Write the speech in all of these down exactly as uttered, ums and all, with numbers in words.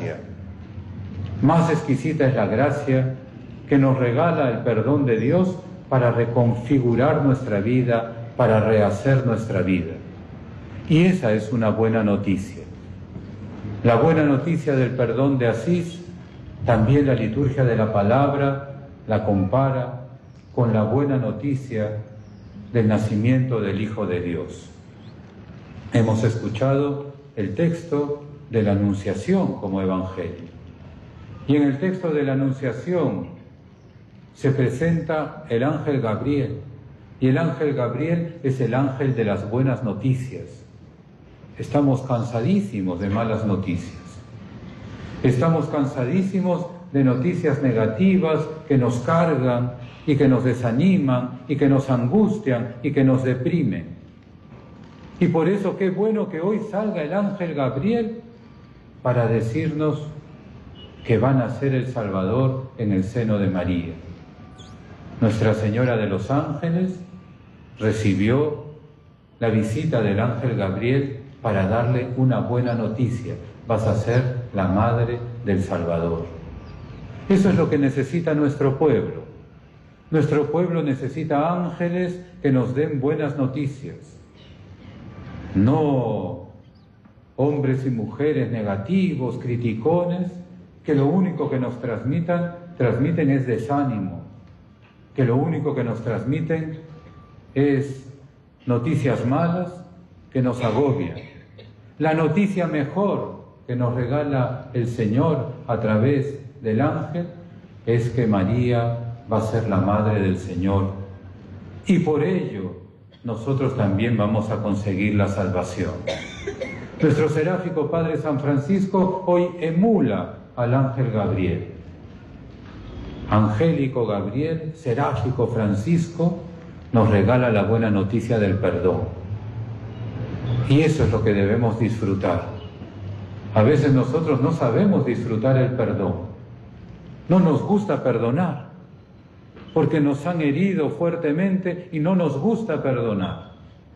gracia. Más exquisita es la gracia que nos regala el perdón de Dios para reconfigurar nuestra vida, para rehacer nuestra vida. Y esa es una buena noticia. La buena noticia del perdón de Asís, también la liturgia de la palabra la compara con la buena noticia del nacimiento del Hijo de Dios. Hemos escuchado el texto de la Anunciación como evangelio. Y en el texto de la Anunciación se presenta el ángel Gabriel. Y el ángel Gabriel es el ángel de las buenas noticias. Estamos cansadísimos de malas noticias. Estamos cansadísimos de noticias negativas que nos cargan y que nos desaniman y que nos angustian y que nos deprimen. Y por eso qué bueno que hoy salga el ángel Gabriel para decirnos que va a nacer el Salvador en el seno de María. Nuestra Señora de los Ángeles recibió la visita del ángel Gabriel para darle una buena noticia: vas a ser la madre del Salvador. Eso es lo que necesita nuestro pueblo. Nuestro pueblo necesita ángeles que nos den buenas noticias, no hombres y mujeres negativos, criticones, que lo único que nos transmitan, transmiten es desánimo, que lo único que nos transmiten es noticias malas que nos agobian. La noticia mejor que nos regala el Señor a través del ángel es que María va a ser la madre del Señor, y por ello nosotros también vamos a conseguir la salvación. Nuestro seráfico Padre San Francisco hoy emula al ángel Gabriel. Angélico Gabriel, seráfico Francisco, nos regala la buena noticia del perdón. Y eso es lo que debemos disfrutar. A veces nosotros no sabemos disfrutar el perdón. No nos gusta perdonar, porque nos han herido fuertemente y no nos gusta perdonar.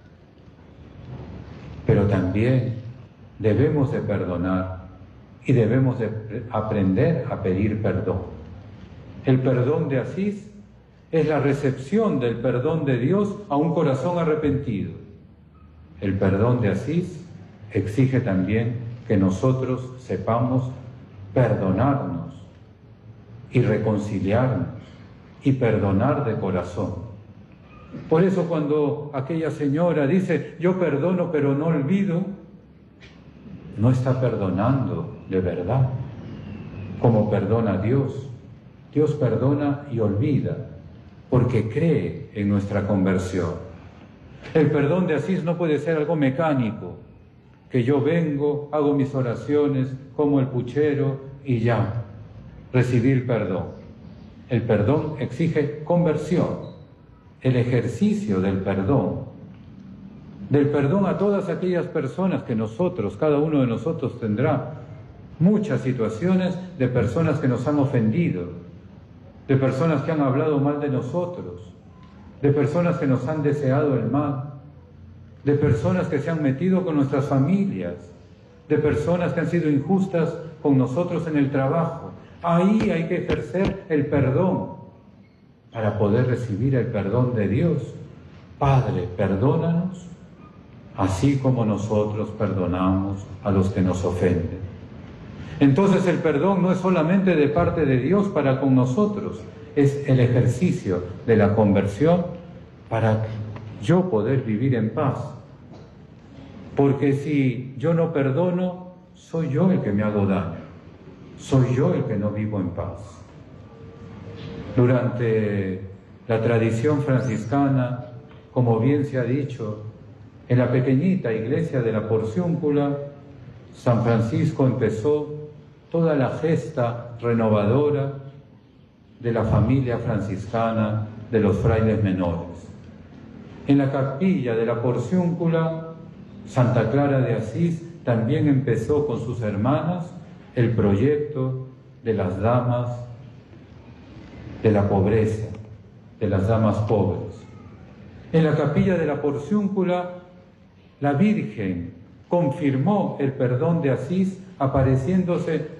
Pero también debemos de perdonar y debemos de aprender a pedir perdón. El perdón de Asís es la recepción del perdón de Dios a un corazón arrepentido. El perdón de Asís exige también que nosotros sepamos perdonarnos y reconciliarnos y perdonar de corazón. Por eso cuando aquella señora dice, yo perdono pero no olvido, no está perdonando de verdad, como perdona Dios. Dios perdona y olvida, porque cree en nuestra conversión. El perdón de Asís no puede ser algo mecánico, que yo vengo, hago mis oraciones, como el puchero y ya, recibir perdón. El perdón exige conversión, el ejercicio del perdón, del perdón a todas aquellas personas que nosotros, cada uno de nosotros tendrá muchas situaciones de personas que nos han ofendido, de personas que han hablado mal de nosotros, de personas que nos han deseado el mal, de personas que se han metido con nuestras familias, de personas que han sido injustas con nosotros en el trabajo. Ahí hay que ejercer el perdón para poder recibir el perdón de Dios. Padre, perdónanos, así como nosotros perdonamos a los que nos ofenden. Entonces el perdón no es solamente de parte de Dios para con nosotros, es el ejercicio de la conversión para yo poder vivir en paz. Porque si yo no perdono, soy yo el que me hago daño, soy yo el que no vivo en paz. Durante la tradición franciscana, como bien se ha dicho, en la pequeñita iglesia de la Porciúncula, San Francisco empezó toda la gesta renovadora de la familia franciscana de los frailes menores. En la capilla de la Porciúncula, Santa Clara de Asís también empezó con sus hermanas el proyecto de las damas de la pobreza, de las damas pobres. En la capilla de la Porciúncula, la Virgen confirmó el perdón de Asís apareciéndose